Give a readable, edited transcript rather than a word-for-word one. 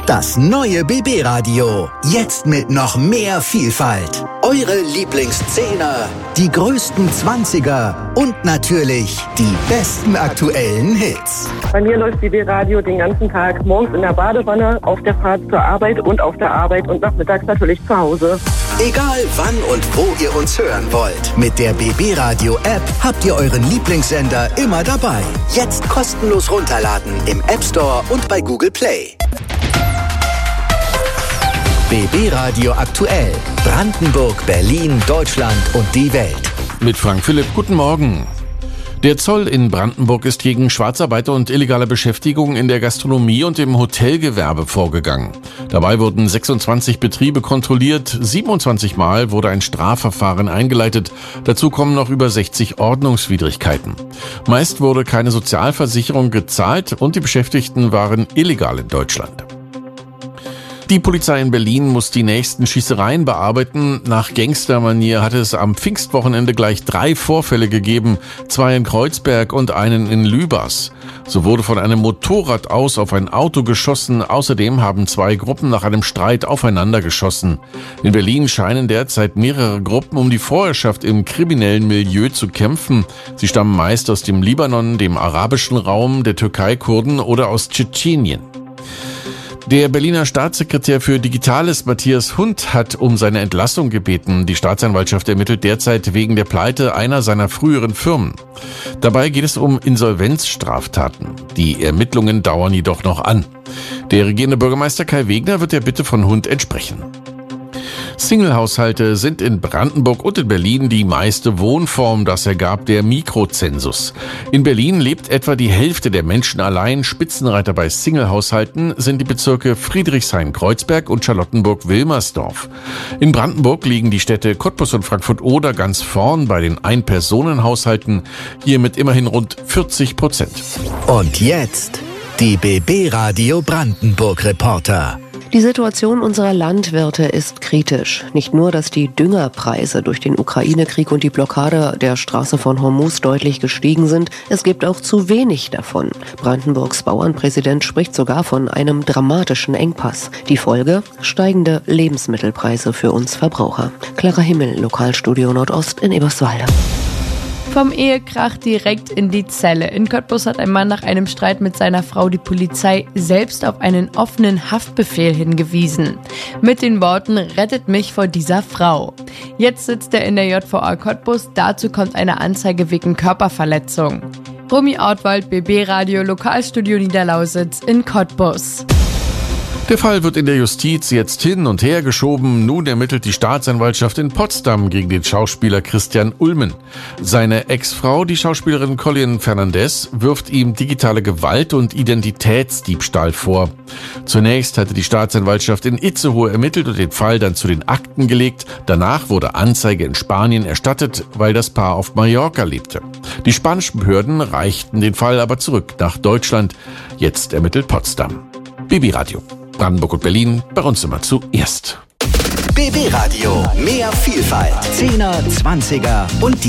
Das neue BB-Radio. Jetzt mit noch mehr Vielfalt. Eure Lieblings-10er, die größten 20er und natürlich die besten aktuellen Hits. Bei mir läuft BB-Radio den ganzen Tag, morgens in der Badewanne, auf der Fahrt zur Arbeit und auf der Arbeit und nachmittags natürlich zu Hause. Egal wann und wo ihr uns hören wollt. Mit der BB-Radio-App habt ihr euren Lieblingssender immer dabei. Jetzt kostenlos runterladen im App Store und bei Google Play. BB-Radio aktuell. Brandenburg, Berlin, Deutschland und die Welt. Mit Frank Philipp, guten Morgen. Der Zoll in Brandenburg ist gegen Schwarzarbeiter und illegale Beschäftigung in der Gastronomie und im Hotelgewerbe vorgegangen. Dabei wurden 26 Betriebe kontrolliert, 27 Mal wurde ein Strafverfahren eingeleitet. Dazu kommen noch über 60 Ordnungswidrigkeiten. Meist wurde keine Sozialversicherung gezahlt und die Beschäftigten waren illegal in Deutschland. Die Polizei in Berlin muss die nächsten Schießereien bearbeiten. Nach Gangstermanier hatte es am Pfingstwochenende gleich 3 Vorfälle gegeben, 2 in Kreuzberg und einen in Lübars. So wurde von einem Motorrad aus auf ein Auto geschossen. Außerdem haben 2 Gruppen nach einem Streit aufeinander geschossen. In Berlin scheinen derzeit mehrere Gruppen um die Vorherrschaft im kriminellen Milieu zu kämpfen. Sie stammen meist aus dem Libanon, dem arabischen Raum, der Türkei, Kurden oder aus Tschetschenien. Der Berliner Staatssekretär für Digitales, Matthias Hundt, hat um seine Entlassung gebeten. Die Staatsanwaltschaft ermittelt derzeit wegen der Pleite einer seiner früheren Firmen. Dabei geht es um Insolvenzstraftaten. Die Ermittlungen dauern jedoch noch an. Der regierende Bürgermeister Kai Wegner wird der Bitte von Hundt entsprechen. Singlehaushalte sind in Brandenburg und in Berlin die meiste Wohnform, das ergab der Mikrozensus. In Berlin lebt etwa die Hälfte der Menschen allein. Spitzenreiter bei Singlehaushalten sind die Bezirke Friedrichshain-Kreuzberg und Charlottenburg-Wilmersdorf. In Brandenburg liegen die Städte Cottbus und Frankfurt-Oder ganz vorn bei den Ein-Personen-Haushalten, hier mit immerhin rund 40%. Und jetzt die BB-Radio Brandenburg-Reporter. Die Situation unserer Landwirte ist kritisch. Nicht nur, dass die Düngerpreise durch den Ukraine-Krieg und die Blockade der Straße von Hormuz deutlich gestiegen sind, es gibt auch zu wenig davon. Brandenburgs Bauernpräsident spricht sogar von einem dramatischen Engpass. Die Folge? Steigende Lebensmittelpreise für uns Verbraucher. Clara Himmel, Lokalstudio Nordost in Eberswalde. Vom Ehekrach direkt in die Zelle. In Cottbus hat ein Mann nach einem Streit mit seiner Frau die Polizei selbst auf einen offenen Haftbefehl hingewiesen. Mit den Worten: Rettet mich vor dieser Frau. Jetzt sitzt er in der JVA Cottbus. Dazu kommt eine Anzeige wegen Körperverletzung. Romy Ortwald, BB-Radio, Lokalstudio Niederlausitz in Cottbus. Der Fall wird in der Justiz jetzt hin und her geschoben. Nun ermittelt die Staatsanwaltschaft in Potsdam gegen den Schauspieler Christian Ulmen. Seine Ex-Frau, die Schauspielerin Colleen Fernandez, wirft ihm digitale Gewalt und Identitätsdiebstahl vor. Zunächst hatte die Staatsanwaltschaft in Itzehoe ermittelt und den Fall dann zu den Akten gelegt. Danach wurde Anzeige in Spanien erstattet, weil das Paar auf Mallorca lebte. Die spanischen Behörden reichten den Fall aber zurück nach Deutschland. Jetzt ermittelt Potsdam. BB-Radio. Brandenburg und Berlin, bei uns immer zuerst. BB-Radio, mehr Vielfalt. 10er, 20er und